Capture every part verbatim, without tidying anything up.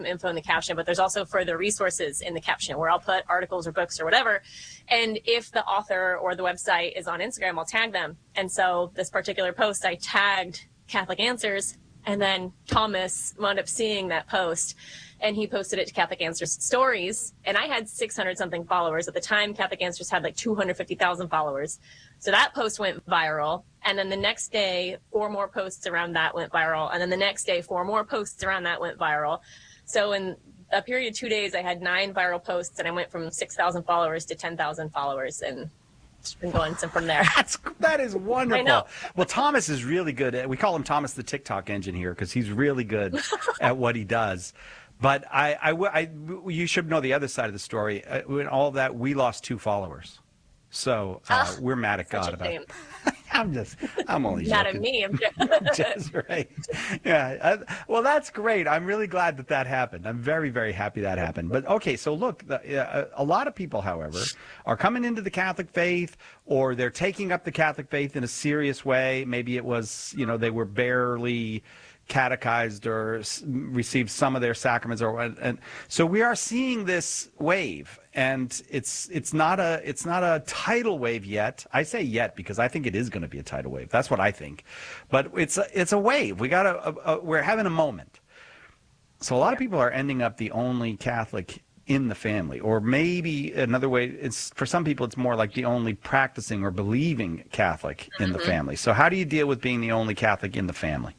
info in the caption, but there's also further resources in the caption where I'll put articles or books or whatever. And if the author or the website is on Instagram, I'll tag them. And so this particular post, I tagged Catholic Answers, and then Thomas wound up seeing that post, and he posted it to Catholic Answers Stories. And I had six hundred something followers. At the time, Catholic Answers had like two hundred fifty thousand followers. So that post went viral. And then the next day, four more posts around that went viral. And then the next day, four more posts around that went viral. So in a period of two days, I had nine viral posts, and I went from six thousand followers to ten thousand followers. And it's been going from there. That's, that is wonderful. I know. Well, Thomas is really good at, we call him Thomas the TikTok engine here because he's really good at what he does. But I, I, I, you should know the other side of the story. Uh, in all of that, we lost two followers. So uh, oh, we're mad at God about it. I'm just, I'm only Not joking. at me. I'm Just right. Yeah. Uh, well, that's great. I'm really glad that that happened. I'm very, very happy that happened. But okay, so look, the, uh, a lot of people, however, are coming into the Catholic faith, or they're taking up the Catholic faith in a serious way. Maybe it was, you know, they were barely catechized or s- received some of their sacraments, or and so we are seeing this wave, and it's it's not a it's not a tidal wave yet. I say yet because I think it is going to be a tidal wave. That's what I think, but it's a, it's a wave. We got a, a, a we're having a moment. So a lot of people are ending up the only Catholic in the family, or maybe another way. It's for some people it's more like the only practicing or believing Catholic in Mm-hmm. the family. So how do you deal with being the only Catholic in the family?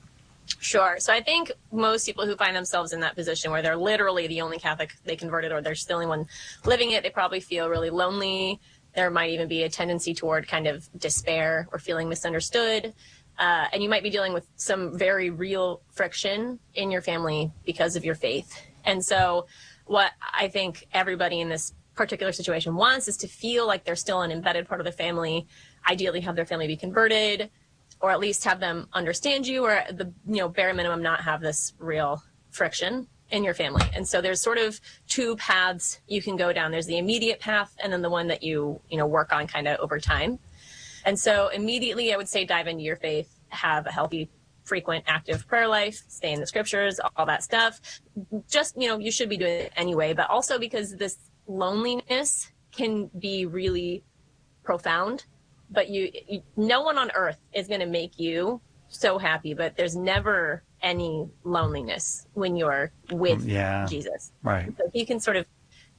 Sure. So I think most people who find themselves in that position where they're literally the only Catholic they converted, or they're still the only one living it, they probably feel really lonely. There might even be a tendency toward kind of despair or feeling misunderstood. Uh, and you might be dealing with some very real friction in your family because of your faith. And so what I think everybody in this particular situation wants is to feel like they're still an embedded part of the family, ideally have their family be converted, or at least have them understand you, or at the you know bare minimum not have this real friction in your family. And so there's sort of two paths you can go down. There's the immediate path, and then the one that you you know work on kind of over time. And so immediately I would say dive into your faith, have a healthy, frequent, active prayer life, stay in the scriptures, all that stuff. Just, you know, you should be doing it anyway, but also because this loneliness can be really profound. But you, you, no one on earth is going to make you so happy, but there's never any loneliness when you're with Yeah. Jesus. Right. So he can sort of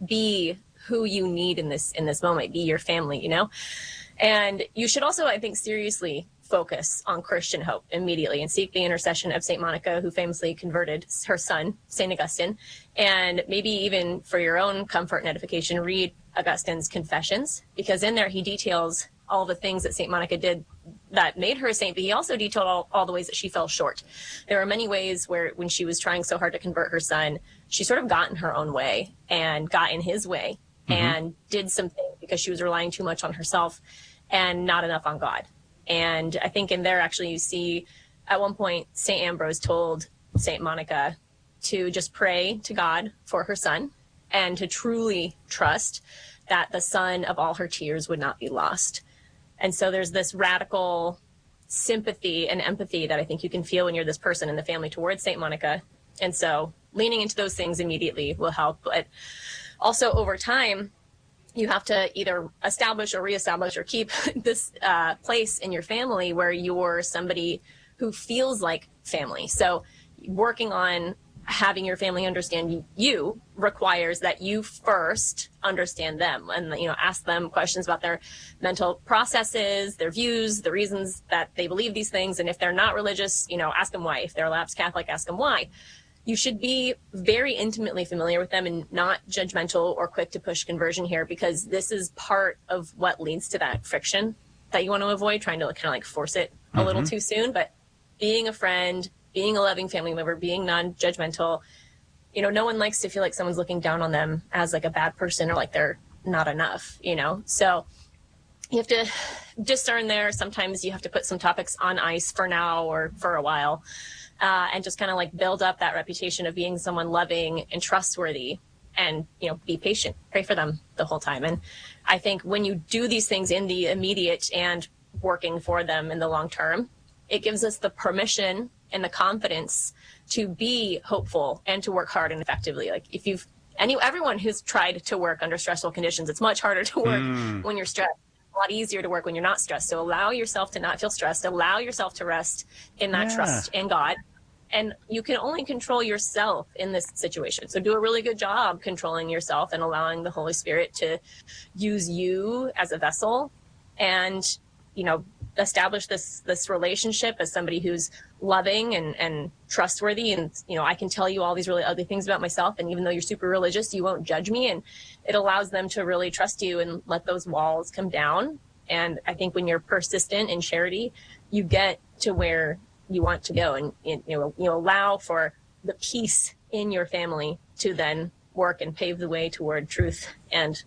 be who you need in this, in this moment, be your family, you know? And you should also, I think, seriously focus on Christian hope immediately and seek the intercession of Saint Monica, who famously converted her son, Saint Augustine. And maybe even for your own comfort and edification, read Augustine's Confessions, because in there he details all the things that Saint Monica did that made her a saint, but he also detailed all, all the ways that she fell short. There are many ways where when she was trying so hard to convert her son, she sort of got in her own way and got in his way mm-hmm. and did some things because she was relying too much on herself and not enough on God. And I think in there actually you see at one point Saint Ambrose told Saint Monica to just pray to God for her son and to truly trust that the son of all her tears would not be lost. And so there's this radical sympathy and empathy that I think you can feel when you're this person in the family towards Saint Monica. And so leaning into those things immediately will help. But also over time, you have to either establish or reestablish or keep this uh, place in your family where you're somebody who feels like family. So working on having your family understand you requires that you first understand them and, you know, ask them questions about their mental processes, their views, the reasons that they believe these things. And if they're not religious, you know, ask them why. If they're a lapsed Catholic, ask them why. You should be very intimately familiar with them and not judgmental or quick to push conversion here, because this is part of what leads to that friction that you want to avoid, trying to kind of like force it a mm-hmm. little too soon. But being a friend, being a loving family member, being non-judgmental, you know, no one likes to feel like someone's looking down on them as like a bad person or like they're not enough, you know? So you have to discern there. Sometimes you have to put some topics on ice for now or for a while, uh, and just kind of like build up that reputation of being someone loving and trustworthy, and, you know, be patient, pray for them the whole time. And I think when you do these things in the immediate and working for them in the long term, it gives us the permission and the confidence to be hopeful and to work hard and effectively. Like if you've any everyone who's tried to work under stressful conditions, it's much harder to work mm. when you're stressed. A lot easier to work when you're not stressed. So allow yourself to not feel stressed. Allow yourself to rest in that yeah. trust in God. And you can only control yourself in this situation. So do a really good job controlling yourself and allowing the Holy Spirit to use you as a vessel and, you know, establish this this relationship as somebody who's loving and, and trustworthy. And, you know, I can tell you all these really ugly things about myself. And even though you're super religious, you won't judge me. And it allows them to really trust you and let those walls come down. And I think when you're persistent in charity, you get to where you want to go, and you know you allow for the peace in your family to then work and pave the way toward truth and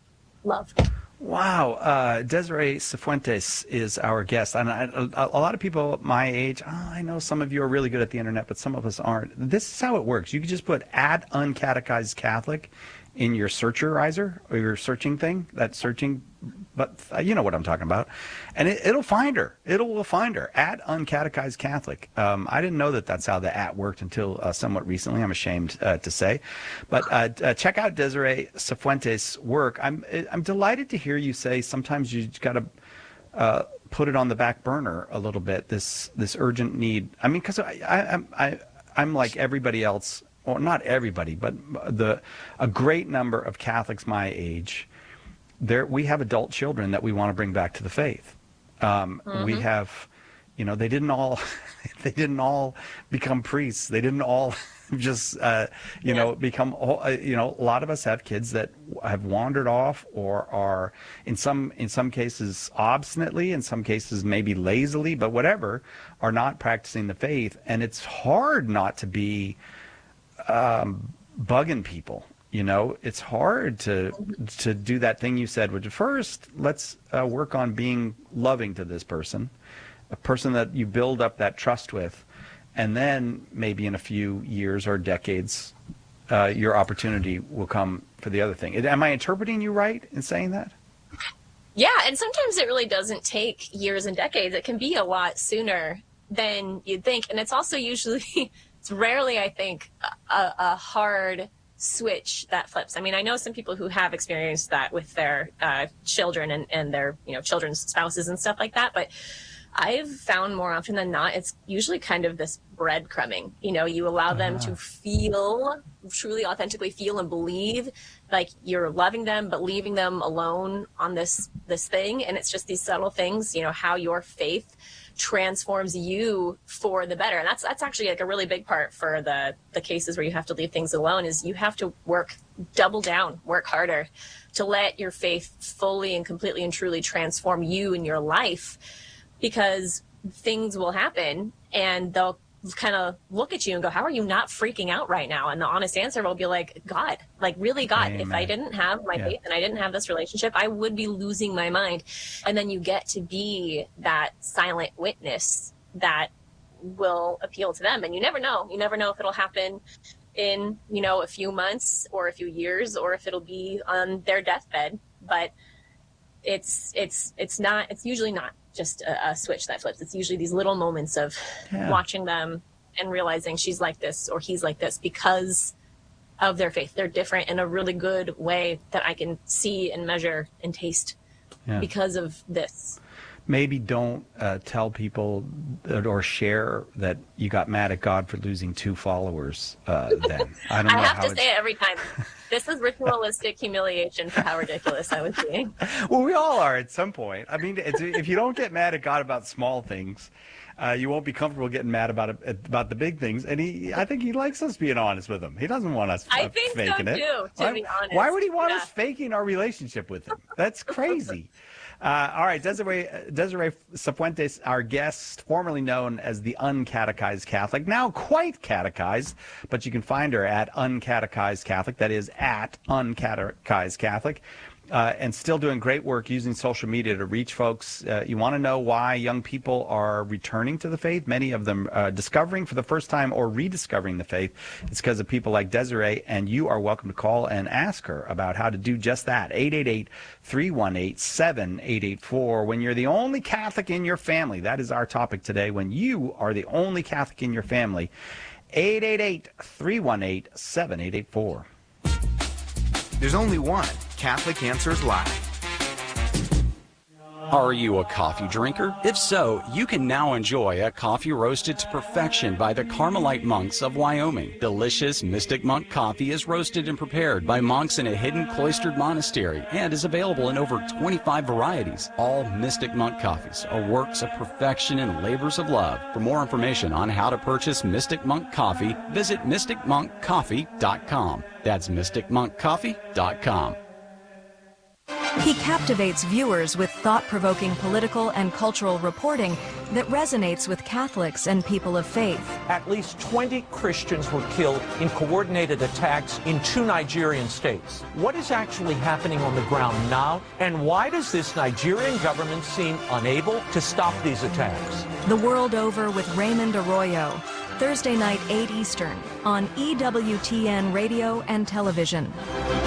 love. Wow. Uh, Desiree Cifuentes is our guest. And I, a, a lot of people my age, oh, I know some of you are really good at the internet, but some of us aren't. This is how it works. You can just put at uncatechized Catholic in your searcherizer or your searching thing, that searching, but uh, you know what I'm talking about. And it, it'll find her. It will find her at uncatechized Catholic. Um, I didn't know that that's how the at worked until uh, somewhat recently, I'm ashamed uh, to say. But uh, uh, check out Desiree Cifuentes' work. I'm I'm delighted to hear you say sometimes you got to uh, put it on the back burner a little bit, this this urgent need. I mean, because I, I, I, I, I'm like everybody else. Well, not everybody, but the a great number of Catholics my age, there we have adult children that we want to bring back to the faith. Um, mm-hmm. We have, you know, they didn't all, they didn't all become priests. They didn't all just, uh, you yeah. know, become. Uh, you know, a lot of us have kids that have wandered off, or are in some in some cases obstinately, in some cases maybe lazily, but whatever, are not practicing the faith, and it's hard not to be. Um, bugging people, you know, it's hard to to do that thing you said, which first let's uh, work on being loving to this person, a person that you build up that trust with, and then maybe in a few years or decades, uh, your opportunity will come for the other thing. Am I interpreting you right in saying that? Yeah, and sometimes it really doesn't take years and decades. It can be a lot sooner than you'd think, and it's also usually. It's rarely, I think, a, a hard switch that flips. I mean, I know some people who have experienced that with their uh, children and, and their, you know, children's spouses and stuff like that. But I've found more often than not, it's usually kind of this breadcrumbing. You know, you allow them uh-huh. to feel, truly authentically feel and believe like you're loving them, but leaving them alone on this this thing. And it's just these subtle things, you know, how your faith transforms you for the better. And that's that's actually like a really big part for the the cases where you have to leave things alone, is you have to work double down, work harder to let your faith fully and completely and truly transform you in your life, because things will happen and they'll kind of look at you and go, how are you not freaking out right now? And the honest answer will be like, God, like really God, Amen. If I didn't have my yeah. faith and I didn't have this relationship, I would be losing my mind. And then you get to be that silent witness that will appeal to them. And you never know. You never know if it'll happen in, you know, a few months or a few years, or if it'll be on their deathbed. But it's, it's, it's not, it's usually not just a, a switch that flips. It's usually these little moments of yeah. watching them and realizing she's like this or he's like this because of their faith. They're different in a really good way that I can see and measure and taste yeah. because of this. Maybe don't uh, tell people that, or share that you got mad at God for losing two followers uh, then. I don't know I have how to it's... say it every time. This is ritualistic humiliation for how ridiculous I was being. Well, we all are at some point. I mean, it's, if you don't get mad at God about small things, uh, you won't be comfortable getting mad about it, about the big things. And he, I think he likes us being honest with him. He doesn't want us uh, I think faking so it. too, to why, be honest. Why would he want yeah. us faking our relationship with him? That's crazy. Uh, all right, Desiree, Desiree Cifuentes, our guest, formerly known as the Uncatechized Catholic, now quite catechized, but you can find her at Uncatechized Catholic. That is at Uncatechized Catholic. uh, and still doing great work using social media to reach folks. Uh, you want to know why young people are returning to the faith, many of them uh, discovering for the first time or rediscovering the faith. It's because of people like Desiree, and you are welcome to call and ask her about how to do just that. eight eight eight, three one eight, seven eight eight four. When you're the only Catholic in your family, that is our topic today. When you are the only Catholic in your family, eight eight eight, three one eight, seven eight eight four. There's only one Catholic Answers Live. Are you a coffee drinker? If so, you can now enjoy a coffee roasted to perfection by the Carmelite monks of Wyoming. Delicious Mystic Monk coffee is roasted and prepared by monks in a hidden cloistered monastery and is available in over twenty-five varieties. All Mystic Monk coffees are works of perfection and labors of love. For more information on how to purchase Mystic Monk coffee, visit mystic monk coffee dot com. That's mystic monk coffee dot com. He captivates viewers with thought-provoking political and cultural reporting that resonates with Catholics and people of faith. At least twenty Christians were killed in coordinated attacks in two Nigerian states. What is actually happening on the ground now, and why does this Nigerian government seem unable to stop these attacks? The World Over with Raymond Arroyo, Thursday night, eight Eastern, on E W T N Radio and Television.